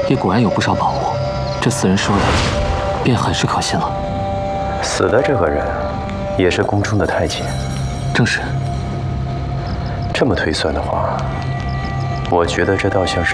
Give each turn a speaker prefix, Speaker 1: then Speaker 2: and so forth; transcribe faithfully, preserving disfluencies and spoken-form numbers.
Speaker 1: 也果然有不少宝物。这四人说的，便很是可信了。
Speaker 2: 死的这个人，也是宫中的太监。
Speaker 1: 正是。
Speaker 2: 这么推算的话，我觉得这倒像是